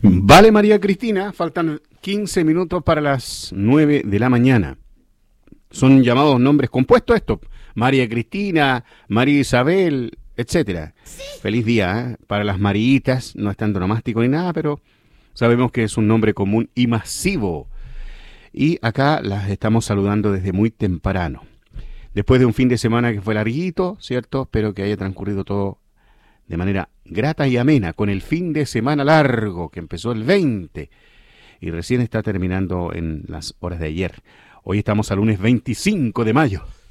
Vale, María Cristina, faltan 15 minutos para las 9 de la mañana. Son llamados nombres compuestos estos. María Cristina, María Isabel, etcétera. Sí. Feliz día, para las Mariitas, no es tan nomástico ni nada, pero sabemos que es un nombre común y masivo. Y acá las estamos saludando desde muy temprano. Después de un fin de semana que fue larguito, ¿cierto? Espero que haya transcurrido todo de manera grata y amena, con el fin de semana largo que empezó el 20 y recién está terminando en las horas de ayer. Hoy estamos al lunes 25 de mayo.